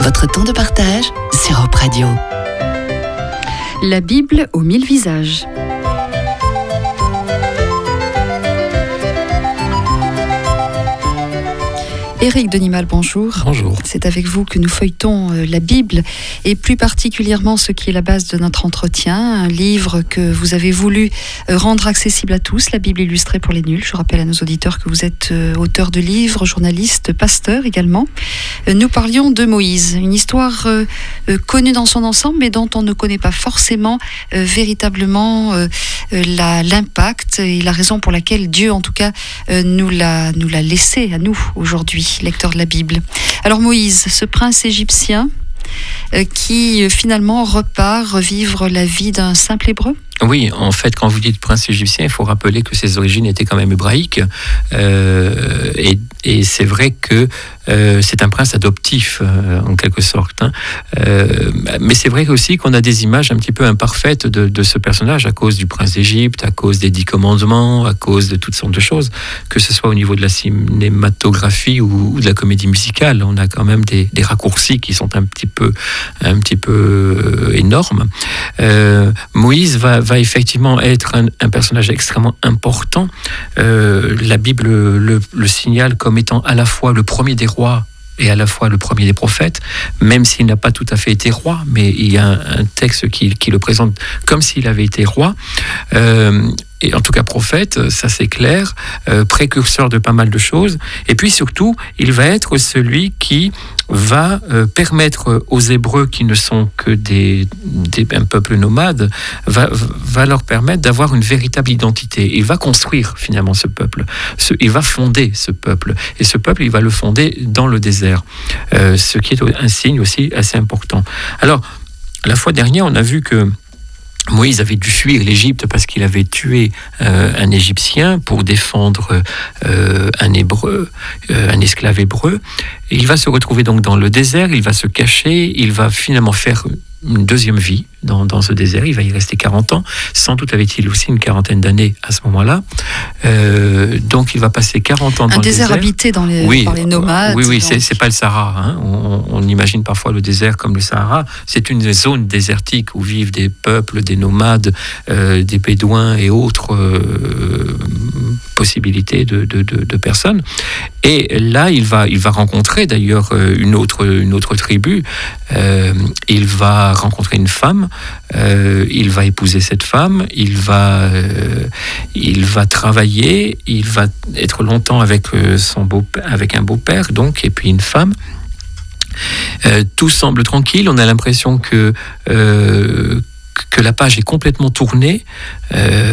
votre temps de partage sur Europe Radio. La Bible aux 1000 visages. Éric Denimal, bonjour. Bonjour. C'est avec vous que nous feuilletons la Bible et plus particulièrement ce qui est la base de notre entretien, un livre que vous avez voulu rendre accessible à tous, la Bible illustrée pour les nuls. Je rappelle à nos auditeurs que vous êtes auteur de livres, journaliste, pasteur également. Nous parlions de Moïse, une histoire connue dans son ensemble mais dont on ne connaît pas forcément véritablement l'impact et la raison pour laquelle Dieu en tout cas nous l'a laissé à nous aujourd'hui, lecteur de la Bible. Alors Moïse, ce prince égyptien qui finalement repart revivre la vie d'un simple hébreu. Oui, en fait, quand vous dites prince égyptien, il faut rappeler que ses origines étaient quand même hébraïques. Et c'est vrai que c'est un prince adoptif, en quelque sorte. Mais c'est vrai aussi qu'on a des images un petit peu imparfaites de ce personnage à cause du prince d'Égypte, à cause des 10 commandements, à cause de toutes sortes de choses, que ce soit au niveau de la cinématographie ou de la comédie musicale. On a quand même des raccourcis qui sont un petit peu énormes. Moïse va effectivement être un personnage extrêmement important. La Bible le signale comme étant à la fois le premier des rois et à la fois le premier des prophètes, même s'il n'a pas tout à fait été roi, mais il y a un texte qui le présente comme s'il avait été roi. Et en tout cas prophète, ça c'est clair, précurseur de pas mal de choses. Et puis surtout, il va être celui qui va permettre aux Hébreux, qui ne sont que un peuple nomade, va leur permettre d'avoir une véritable identité. Il va construire finalement ce peuple. Il va fonder ce peuple. Et ce peuple, il va le fonder dans le désert. Ce qui est un signe aussi assez important. Alors, la fois dernière, on a vu que Moïse avait dû fuir l'Égypte parce qu'il avait tué un Égyptien pour défendre un Hébreu, un esclave hébreu. Et il va se retrouver donc dans le désert, il va se cacher, il va finalement faire une deuxième vie dans ce désert. Il va y rester 40 ans. Sans doute avait-il aussi une quarantaine d'années à ce moment-là. Donc il va passer 40 ans dans le désert. Un désert habité par les nomades. Oui, c'est pas le Sahara. Hein. On imagine parfois le désert comme le Sahara. C'est une zone désertique où vivent des peuples, des nomades, des bédouins et autres possibilités de personnes. Et là, il va rencontrer d'ailleurs une autre tribu. Il va rencontrer une femme. Il va épouser cette femme. Il va travailler. Il va être longtemps avec un beau-père, donc, et puis une femme. Tout semble tranquille. On a l'impression que la page est complètement tournée.